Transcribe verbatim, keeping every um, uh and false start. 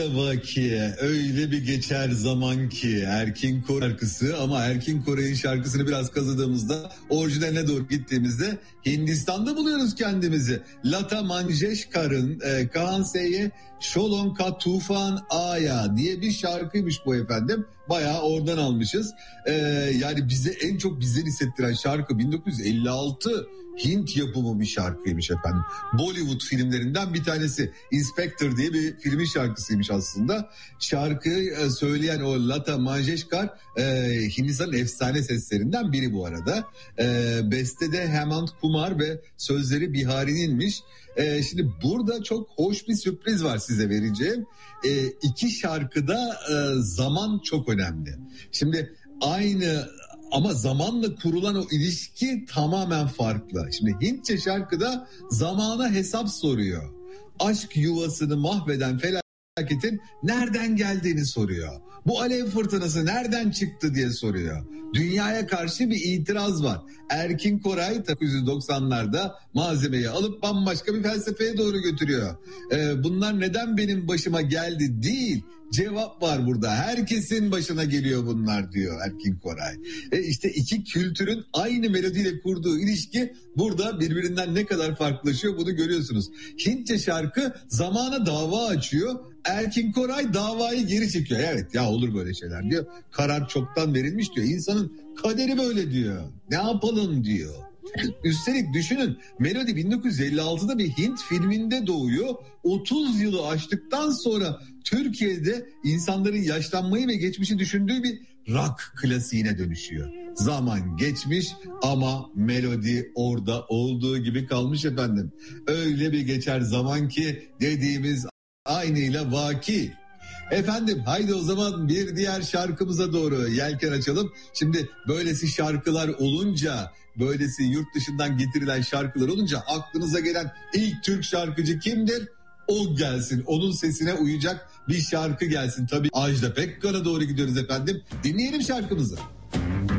Vaki öyle bir geçer zaman ki Erkin Koray şarkısı, ama Erkin Koray'ın şarkısını biraz kazıdığımızda orijinaline doğru gittiğimizde Hindistan'da buluyoruz kendimizi. Lata Mangeshkar'ın e, Kahan Seye Şolon Ka Tufan Aya diye bir şarkıymış bu efendim. Bayağı oradan almışız. E, yani bize en çok bizden hissettiren şarkı bin dokuz yüz elli altı Hint yapımı bir şarkıymış efendim. Bollywood filmlerinden bir tanesi. Inspector diye bir filmin şarkısıymış aslında. Şarkıyı söyleyen o Lata Mangeshkar e, Hindistan'ın efsane seslerinden biri bu arada. E, bestede Hemant Kumar ve sözleri Bihari'ninmiş. E, şimdi burada çok hoş bir sürpriz var size vereceğim. E, iki şarkıda e, zaman çok önemli. Şimdi aynı... Ama zamanla kurulan o ilişki tamamen farklı. Şimdi Hintçe şarkıda zamana hesap soruyor. Aşk yuvasını mahveden felaketin nereden geldiğini soruyor. Bu alev fırtınası nereden çıktı diye soruyor. Dünyaya karşı bir itiraz var. Erkin Koray bin dokuz yüz doksanlarda malzemeyi alıp bambaşka bir felsefeye doğru götürüyor. Ee, bunlar neden benim başıma geldi değil. Cevap var burada. Herkesin başına geliyor bunlar diyor Erkin Koray. E işte iki kültürün aynı melodiyle kurduğu ilişki burada birbirinden ne kadar farklılaşıyor bunu görüyorsunuz. Hintçe şarkı zamana dava açıyor. Erkin Koray davayı geri çekiyor. Evet ya olur böyle şeyler diyor. Karar çoktan verilmiş diyor. İnsanın kaderi böyle diyor. Ne yapalım diyor. Üstelik düşünün melodi bin dokuz yüz elli altıda bir Hint filminde doğuyor. otuz yılı aştıktan sonra Türkiye'de insanların yaşlanmayı ve geçmişi düşündüğü bir rock klasiğine dönüşüyor. Zaman geçmiş ama melodi orada olduğu gibi kalmış efendim. Öyle bir geçer zaman ki dediğimiz aynıyla vaki. Efendim haydi o zaman bir diğer şarkımıza doğru yelken açalım. Şimdi böylesi şarkılar olunca, böylesi yurt dışından getirilen şarkılar olunca aklınıza gelen ilk Türk şarkıcı kimdir? O gelsin, onun sesine uyacak bir şarkı gelsin. Tabii Ajda Pekkan'a doğru gidiyoruz efendim. Dinleyelim şarkımızı.